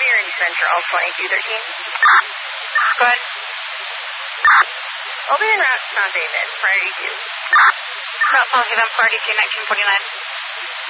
you're in Central 2213. Go ahead. I'll be in route to Mount David, priority 2. South South Event, priority 2, 1949.